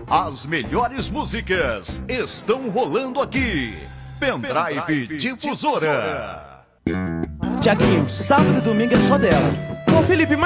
As melhores músicas estão rolando aqui. Pendrive Difusora. Tiaguinho, sábado e domingo é só dela. Ô Felipe,